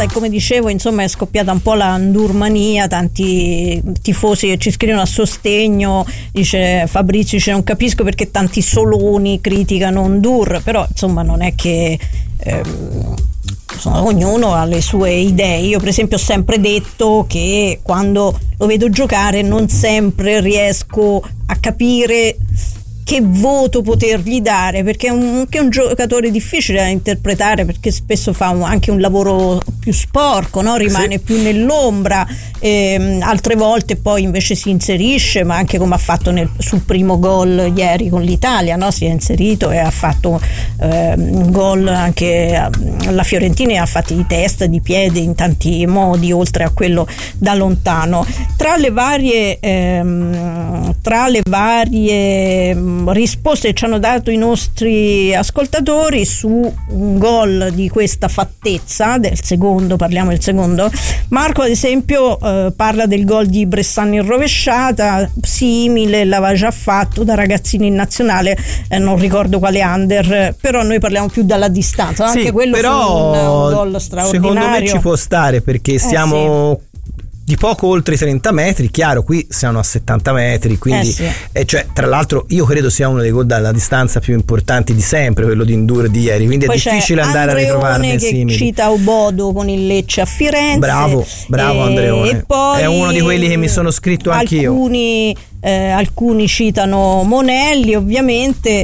come dicevo, insomma, è scoppiata un po' la Ndurmania, tanti tifosi che ci scrivono a sostegno, dice Fabrizio, non capisco perché tanti soloni criticano Ndur, però insomma non è che ognuno ha le sue idee. Io per esempio ho sempre detto che quando lo vedo giocare non sempre riesco a capire che voto potergli dare, perché è un giocatore difficile da interpretare, perché spesso fa anche un lavoro più sporco, no? Rimane più nell'ombra, altre volte poi invece si inserisce, ma anche come ha fatto sul primo gol ieri con l'Italia, no? Si è inserito e ha fatto un gol anche alla Fiorentina, e ha fatti di testa, di piede, in tanti modi, oltre a quello da lontano. Tra le varie risposte che ci hanno dato i nostri ascoltatori su un gol di questa fattezza, parliamo del secondo, Marco ad esempio parla del gol di Bressan in rovesciata, simile, l'aveva già fatto da ragazzino in nazionale, non ricordo quale under, però noi parliamo più dalla distanza, anche quello però, fu un gol straordinario. Secondo me ci può stare, perché siamo di poco oltre i 30 metri, chiaro, qui siamo a 70 metri, quindi cioè, tra l'altro io credo sia uno dei gol dalla distanza più importanti di sempre, quello di Ndur di ieri, quindi poi è difficile andare a ritrovarne simili. Che cita Obodo con il Lecce a Firenze, bravo Andreone, e poi è uno di quelli che mi sono scritto anch'io. Alcuni citano Monelli ovviamente.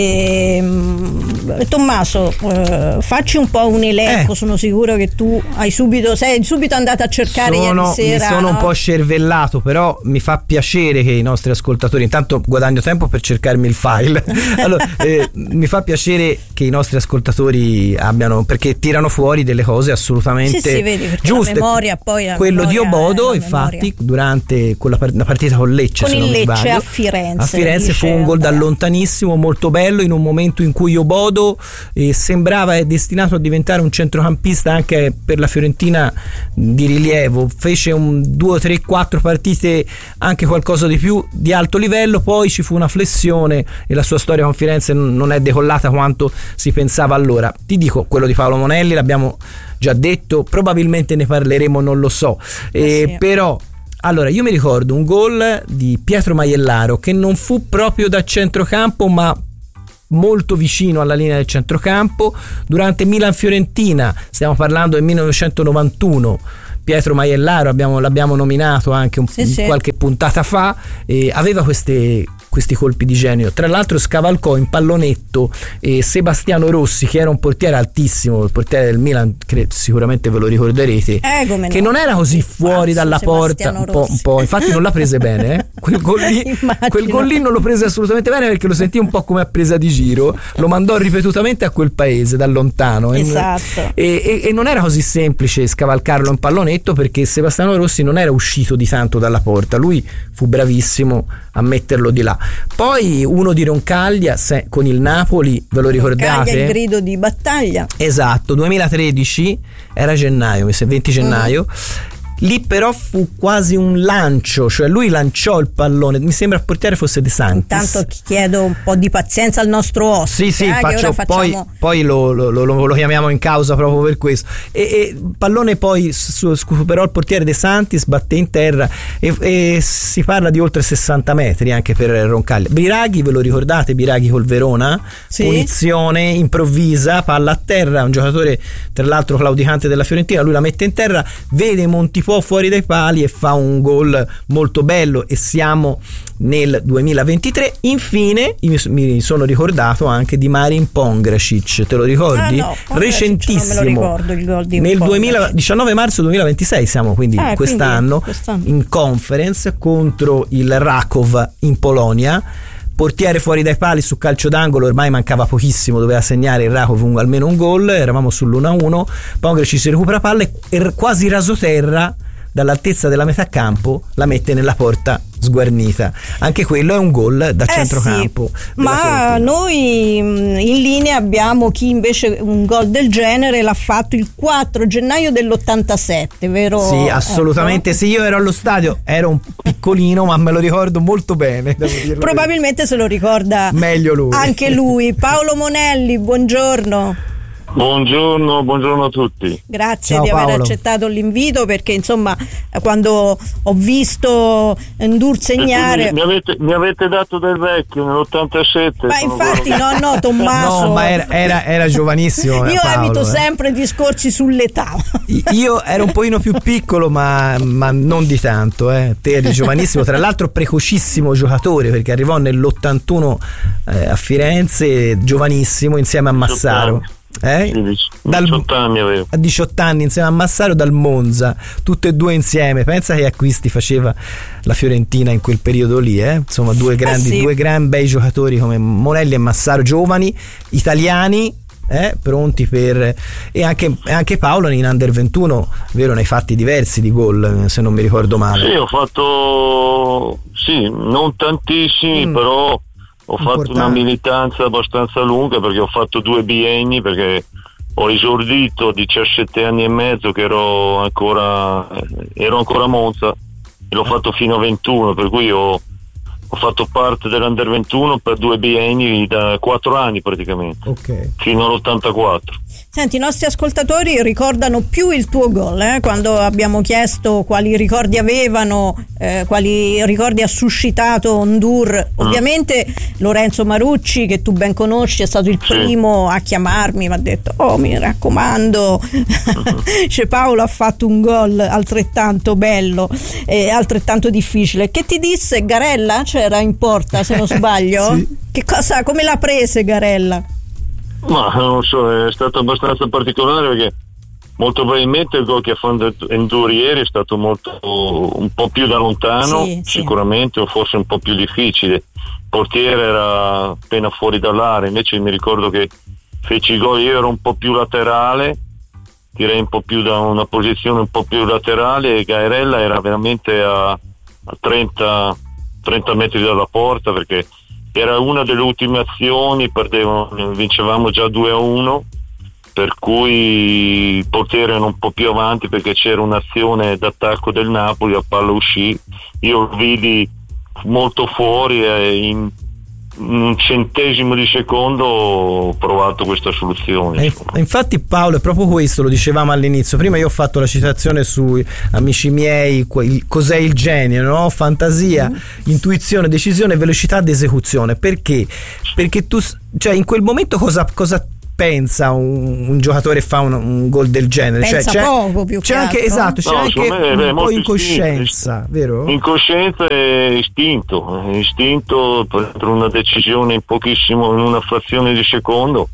Tommaso, facci un po' un elenco, sono sicuro che tu sei subito andato a cercare ieri sera. Mi sono un po' scervellato, però mi fa piacere che i nostri ascoltatori, intanto guadagno tempo per cercarmi il file. Allora, mi fa piacere che i nostri ascoltatori abbiano, perché tirano fuori delle cose assolutamente vedi, giuste. La memoria, poi quello di Obodo, infatti, durante la partita con Lecce, con il Lecce a Firenze fu un gol da lontanissimo, molto bello, in un momento in cui Obodo sembrava destinato a diventare un centrocampista anche per la Fiorentina di rilievo. Fece 2, 3, 4 partite, anche qualcosa di più di alto livello, poi ci fu una flessione e la sua storia con Firenze non è decollata quanto si pensava allora. Ti dico, quello di Paolo Monelli l'abbiamo già detto, probabilmente ne parleremo, non lo so, però allora io mi ricordo un gol di Pietro Maiellaro che non fu proprio da centrocampo, ma molto vicino alla linea del centrocampo, durante Milan-Fiorentina, stiamo parlando del 1991. Pietro Maiellaro l'abbiamo nominato anche qualche puntata fa, aveva questi colpi di genio. Tra l'altro scavalcò in pallonetto Sebastiano Rossi, che era un portiere altissimo, il portiere del Milan, sicuramente ve lo ricorderete, che non era così fuori dalla porta, un po', infatti non l'ha prese bene, quel gol lì non lo prese assolutamente bene, perché lo sentì un po' come a presa di giro, lo mandò ripetutamente a quel paese da lontano, e non era così semplice scavalcarlo in pallonetto, perché Sebastiano Rossi non era uscito di tanto dalla porta, lui fu bravissimo a metterlo di là. Poi uno di Roncaglia con il Napoli, ve lo ricordate? Il grido di battaglia, esatto, 2013, era gennaio, 20 gennaio. Lì però fu quasi un lancio, cioè lui lanciò il pallone, mi sembra il portiere fosse De Santis. Intanto chiedo un po' di pazienza al nostro ospite. Poi lo chiamiamo in causa proprio per questo. E il pallone poi superò il portiere De Santis, batté in terra, e si parla di oltre 60 metri anche per Roncaglia. Biraghi, ve lo ricordate? Biraghi col Verona, punizione improvvisa, palla a terra, un giocatore tra l'altro claudicante della Fiorentina, lui la mette in terra, vede Montipò fuori dai pali e fa un gol molto bello, e siamo nel 2023. Infine mi sono ricordato anche di Marin Pongracic, te lo ricordi? Recentissimo, non me lo ricordo il gol di nel 19 marzo 2026 siamo, quindi quest'anno in conference contro il Rakov in Polonia. Portiere fuori dai pali su calcio d'angolo, ormai mancava pochissimo, doveva segnare il Rakov almeno un gol, eravamo sull'1-1, Pongracic si recupera palla e quasi rasoterra dall'altezza della metà campo la mette nella porta sguarnita. Anche quello è un gol da centrocampo. Ma noi in linea abbiamo chi invece un gol del genere l'ha fatto il 4 gennaio dell'87, vero? Sì, assolutamente sì, io ero allo stadio, ero un piccolino, ma me lo ricordo molto bene, devo dirlo. Probabilmente se lo ricorda meglio lui. Anche lui. Paolo Monelli, buongiorno. Buongiorno a tutti. Grazie Ciao, di aver Paolo. accettato l'invito, perché insomma quando ho visto Ndur segnare, Mi avete dato del vecchio nell'87. ma infatti no Tommaso, No, ma era giovanissimo. io Paolo, evito sempre discorsi sull'età. Io ero un pochino più piccolo, ma non di tanto. Te eri giovanissimo, tra l'altro precocissimo giocatore, perché arrivò nell'81 a Firenze, giovanissimo, insieme a Massaro. 18 anni avevo. A 18 anni insieme a Massaro dal Monza, tutte e due insieme. Pensa che acquisti faceva la Fiorentina in quel periodo lì, insomma due gran bei giocatori come Monelli e Massaro, giovani, italiani, pronti per... e anche Paolo in Under 21, vero, ne hai fatti diversi di gol, se non mi ricordo male. Sì, ho fatto non tantissimi, però ho fatto una militanza abbastanza lunga, perché ho fatto 2 bienni, perché ho esordito a 17 anni e mezzo che ero ancora a Monza, e l'ho fatto fino a 21, per cui ho fatto parte dell'Under 21 per 2 bienni, da 4 anni praticamente, fino all'84. Senti, i nostri ascoltatori ricordano più il tuo gol, quando abbiamo chiesto quali ricordi avevano, quali ricordi ha suscitato Ndur. Ovviamente Lorenzo Marucci, che tu ben conosci, è stato il primo a chiamarmi, mi ha detto: oh, mi raccomando, cioè, Paolo ha fatto un gol altrettanto bello e altrettanto difficile. Che ti disse Garella? C'era in porta, se non sbaglio. Sì. Come l'ha prese Garella? Ma non so, è stato abbastanza particolare, perché molto probabilmente il gol che ha fatto Ndur ieri è stato un po' più da lontano, sicuramente, o forse un po' più difficile. Il portiere era appena fuori dall'area, invece mi ricordo che feci il gol, io ero un po' più laterale, direi un po' più da una posizione un po' più laterale, e Gairella era veramente a 30 metri dalla porta, perché era una delle ultime azioni, vincevamo già 2-1, per cui il portiere era un po' più avanti, perché c'era un'azione d'attacco del Napoli, la palla uscì, io lo vidi molto fuori e in un centesimo di secondo ho provato questa soluzione. Infatti Paolo, è proprio questo, lo dicevamo all'inizio. Prima io ho fatto la citazione su Amici miei, cos'è il genio, no? Fantasia, intuizione, decisione, velocità d'esecuzione. Perché tu, cioè, in quel momento cosa pensa un giocatore fa un gol del genere? Pensa poco, più c'è anche, esatto, c'è anche un po' incoscienza, vero? Incoscienza e istinto per una decisione in una frazione di secondo.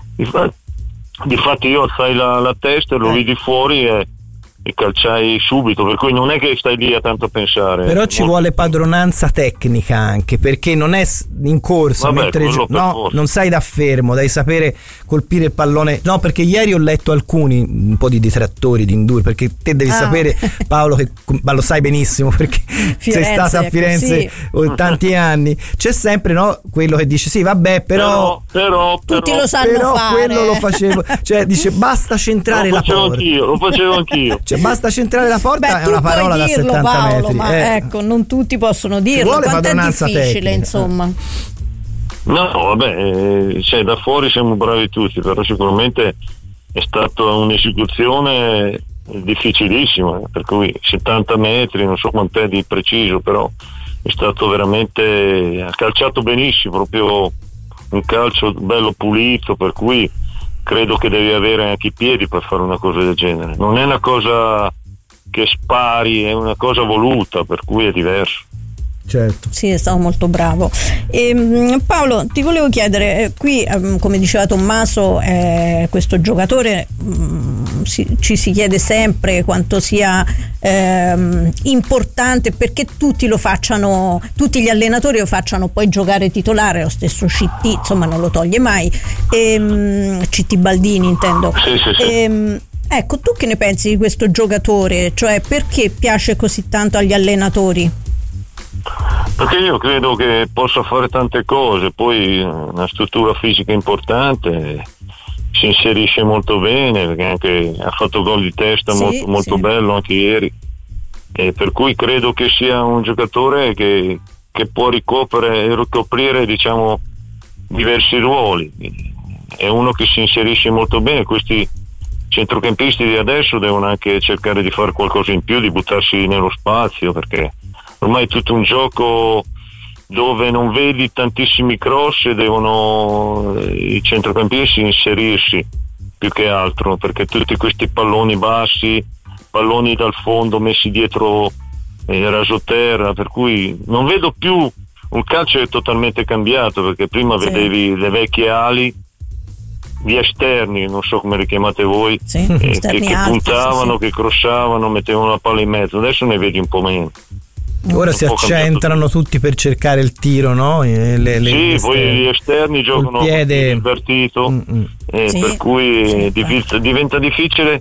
Difatti io alzai la testa e lo vidi fuori e calciai subito, per cui non è che stai lì a tanto pensare. Però ci vuole padronanza tecnica anche, perché non è in corsa, mentre non sai da fermo, devi sapere colpire il pallone. No, perché ieri ho letto un po' di detrattori di Ndur, perché te devi sapere, Paolo, ma lo sai benissimo, perché sei stata a Firenze tanti anni, c'è sempre quello che dice sì vabbè però tutti lo sanno fare, quello lo facevo, cioè dice basta centrare la porta. Lo facevo anchio. Cioè, basta centrare la porta. È una parola da 70 Paolo, metri. Ma ecco, non tutti possono dirlo. Vuole quanto è difficile, tecnica. Insomma. No, vabbè, da fuori siamo bravi tutti, però sicuramente è stata un'esecuzione difficilissima, per cui 70 metri, non so quant'è di preciso, però è stato veramente, ha calciato benissimo, proprio un calcio bello pulito, per cui credo che devi avere anche i piedi per fare una cosa del genere. Non è una cosa che spari, è una cosa voluta, per cui è diverso. Certo. Sì, è stato molto bravo. Paolo, ti volevo chiedere, qui come diceva Tommaso, questo giocatore ci si chiede sempre quanto sia importante, perché tutti gli allenatori lo facciano poi giocare titolare. Lo stesso CT, insomma, non lo toglie mai, CT Baldini intendo. Sì. Ecco, tu che ne pensi di questo giocatore? Cioè, perché piace così tanto agli allenatori? Perché io credo che possa fare tante cose, poi una struttura fisica importante, si inserisce molto bene, perché anche ha fatto gol di testa molto bello anche ieri, e per cui credo che sia un giocatore che può ricoprire, diciamo, diversi ruoli. è uno che si inserisce molto bene. Questi centrocampisti di adesso devono anche cercare di fare qualcosa in più, di buttarsi nello spazio, perché ormai è tutto un gioco dove non vedi tantissimi cross e devono i centrocampisti inserirsi più che altro, perché tutti questi palloni bassi, palloni dal fondo messi dietro rasoterra, per cui non vedo più un calcio che è totalmente cambiato, perché prima vedevi le vecchie ali, gli esterni, non so come li chiamate voi, che puntavano, che crossavano, mettevano la palla in mezzo. Adesso ne vedi un po' meno. Ora si accentrano tutti per cercare il tiro, no? Poi gli esterni giocano col piede invertito, per cui diventa difficile.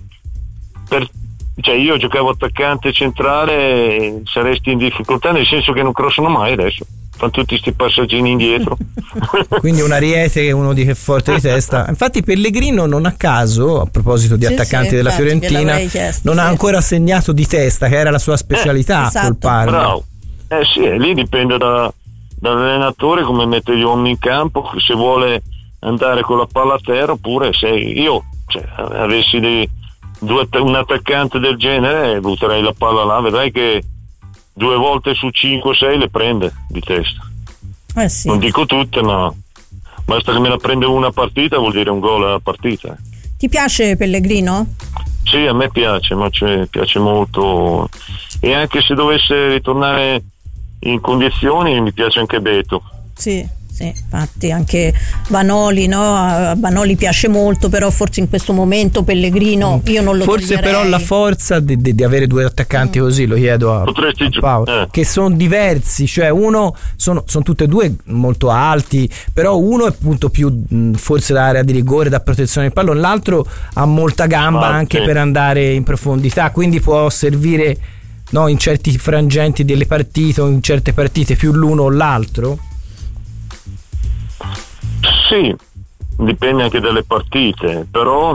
Cioè, io giocavo attaccante centrale, saresti in difficoltà, nel senso che non crossano mai adesso. Fanno tutti questi passaggini indietro. Quindi un Ariete che uno di che forte di testa. Infatti Pellegrino non a caso, a proposito di attaccanti della Fiorentina, non ha ancora segnato di testa, che era la sua specialità col Parma. Bravo. Lì dipende dall'allenatore come mette gli uomini in campo, se vuole andare con la palla a terra, oppure se io avessi un attaccante del genere, butterei la palla là, vedrai che 2 volte su 5-6 le prende di testa. Non dico tutte, ma basta che me la prende una partita, vuol dire un gol alla partita. Ti piace Pellegrino? Sì, a me piace, ma piace molto, e anche se dovesse ritornare in condizioni mi piace anche Beto. Sì, infatti anche Vanoli, no? A Vanoli piace molto, però forse in questo momento Pellegrino io non lo forse toglierei. Però la forza di avere 2 attaccanti così, lo chiedo a Paolo, che sono diversi, cioè uno sono tutte e 2 molto alti, però uno è appunto più forse da area di rigore, da protezione del pallone, l'altro ha molta gamba anche per andare in profondità, quindi può servire, no, in certi frangenti delle partite o in certe partite più l'uno o l'altro. Sì, dipende anche dalle partite, però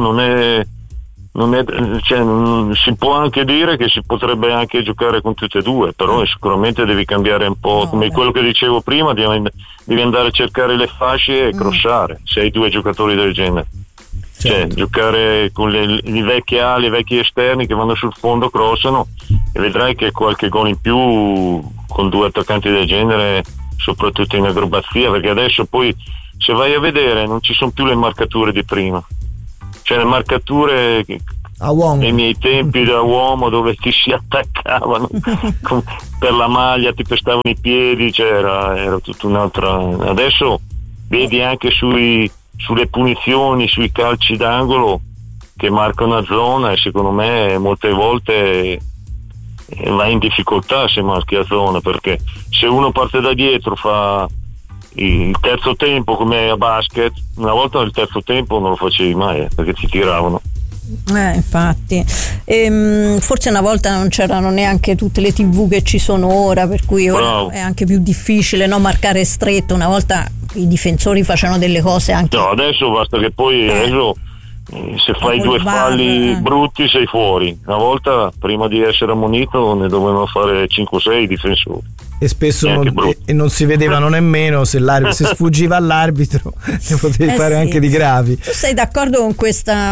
si può anche dire che si potrebbe anche giocare con tutte e 2, però sicuramente devi cambiare un po', come quello che dicevo prima, devi andare a cercare le fasce e crossare, se hai 2 giocatori del genere. Certo. Giocare con i vecchi ali, i vecchi esterni che vanno sul fondo, crossano, e vedrai che qualche gol in più con 2 attaccanti del genere, soprattutto in acrobazia, perché adesso poi, se vai a vedere, non ci sono più le marcature di prima, cioè le marcature a uomo nei miei tempi da uomo, dove ti si attaccavano per la maglia, ti pestavano i piedi, era tutta un'altra. Adesso vedi anche sulle punizioni, sui calci d'angolo che marcano a zona, e secondo me molte volte vai in difficoltà se marchi a zona, perché se uno parte da dietro, fa il terzo tempo come a basket, una volta il terzo tempo non lo facevi mai, perché ti tiravano. Infatti, forse una volta non c'erano neanche tutte le TV che ci sono ora, per cui ora è anche più difficile, no, marcare stretto. Una volta i difensori facevano delle cose anche. No, adesso basta che poi adesso, se fai 2 falli brutti sei fuori. Una volta, prima di essere ammonito, ne dovevano fare 5-6 difensori. E spesso non si vedevano nemmeno se sfuggiva all'arbitro, ne potevi fare anche di gravi. Tu sei d'accordo con questa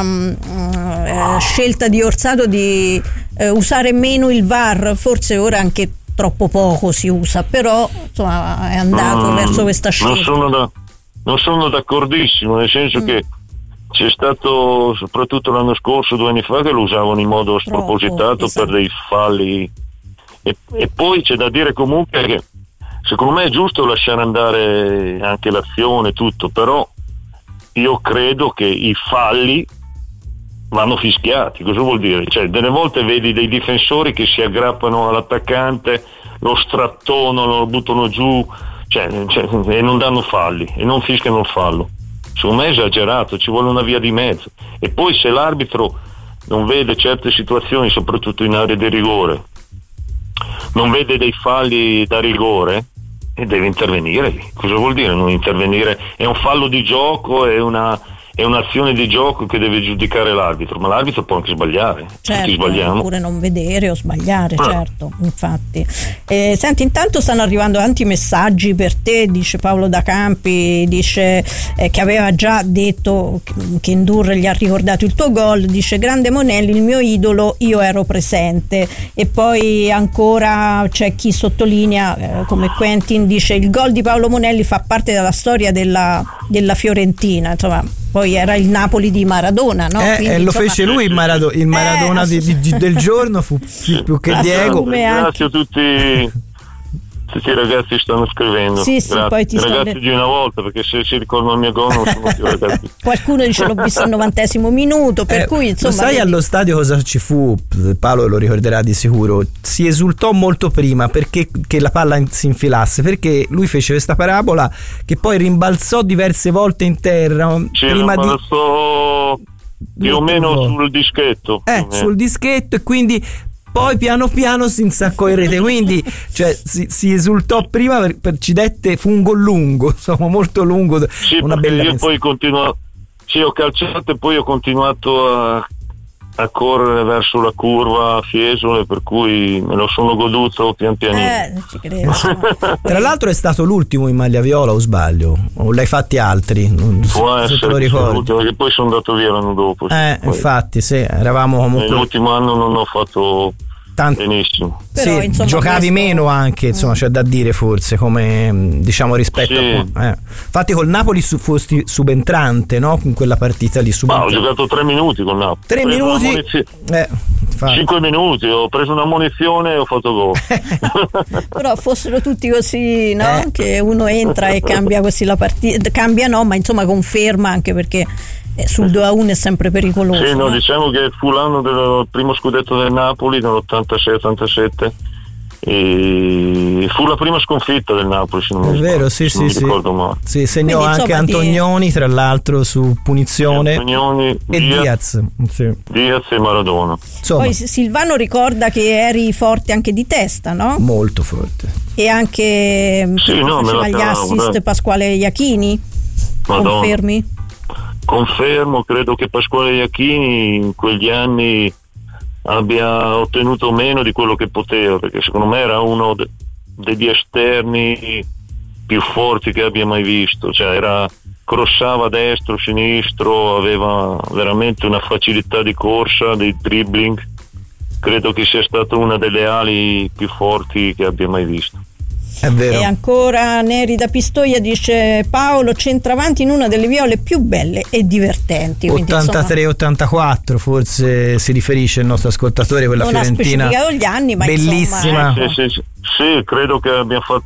scelta di Orsato di usare meno il VAR? Forse ora anche troppo poco si usa, però insomma è andato verso questa scelta. Non sono d'accordissimo, nel senso che c'è stato, soprattutto l'anno scorso, 2 anni fa, che lo usavano in modo spropositato per dei falli. E poi c'è da dire comunque che secondo me è giusto lasciare andare anche l'azione, tutto, però io credo che i falli vanno fischiati. Cosa vuol dire? Cioè, delle volte vedi dei difensori che si aggrappano all'attaccante, lo strattonano, lo buttano giù, e non danno falli e non fischiano il fallo. Secondo me è esagerato, ci vuole una via di mezzo. E poi se l'arbitro non vede certe situazioni, soprattutto in area di rigore, non vede dei falli da rigore, e deve intervenire lì. Cosa vuol dire non intervenire? È un fallo di gioco, è una è un'azione di gioco che deve giudicare l'arbitro, ma l'arbitro può anche sbagliare. Certo, oppure non vedere o sbagliare, certo, infatti. Senti, intanto stanno arrivando tanti messaggi per te, dice Paolo Da Campi, dice che aveva già detto che Ndour gli ha ricordato il tuo gol, dice grande Monelli, il mio idolo, io ero presente. E poi ancora c'è chi sottolinea come Quentin, dice il gol di Paolo Monelli fa parte della storia della Fiorentina, insomma. Poi era il Napoli di Maradona, no? Quindi, lo fece lui il Maradona del giorno, fu più che Diego. Grazie a tutti i ragazzi che stanno scrivendo. Sì, poi ti ragazzi di una volta, perché se si ricordano il mio gol non sono più ragazzi. Qualcuno dice l'ho visto al 90° minuto, per cui insomma. Sai vedi... allo stadio cosa ci fu? Paolo lo ricorderà di sicuro. Si esultò molto prima perché che la palla si infilasse, perché lui fece questa parabola che poi rimbalzò diverse volte in terra. Prima più o meno sul dischetto. Sul dischetto, e quindi poi piano piano si insaccò in rete, quindi cioè, si esultò prima ci dette, fu un gol lungo, insomma molto lungo, una bella io poi ho calciato e poi ho continuato a correre verso la curva a Fiesole, per cui me lo sono goduto pian pianino. Ci credo. Tra l'altro è stato l'ultimo in maglia viola, o sbaglio? O l'hai fatti altri? Può essere, te lo ricordi? Perché poi sono andato via l'anno dopo. Infatti sì, eravamo comunque... L'ultimo anno non ho fatto benissimo. Però, insomma, giocavi meno anche, insomma, c'è da dire forse, come diciamo rispetto a infatti col Napoli fosti subentrante, no? In quella partita lì ho giocato 3 minuti con Napoli. 3 minuti? 5 minuti, ho preso una munizione e ho fatto gol. Però fossero tutti così, no? Che uno entra e cambia così la partita, cambia no, ma insomma conferma, anche perché sul 2-1 è sempre pericoloso. Sì, diciamo che fu l'anno del primo scudetto del Napoli nell'86-87 e fu la prima sconfitta del Napoli, se non mi vero, sì, ricordo male. Sì, segnò quindi, anche Antonioni, tra l'altro, su punizione, Antonioni, e Diaz e Maradona. Insomma. Poi Silvano ricorda che eri forte anche di testa, no? Molto forte. E anche faceva gli assist Pasquale Iachini? Madonna. Confermi? Confermo, credo che Pasquale Iachini in quegli anni abbia ottenuto meno di quello che poteva, perché secondo me era uno degli esterni più forti che abbia mai visto, cioè crossava destro, sinistro, aveva veramente una facilità di corsa, dei dribbling. Credo che sia stata una delle ali più forti che abbia mai visto. È vero. E ancora Neri da Pistoia dice Paolo centravanti in una delle viole più belle e divertenti. 83-84 forse si riferisce il nostro ascoltatore, quella non fiorentina. Non ha specificato gli anni, ma bellissima. Sì, credo che abbia fatto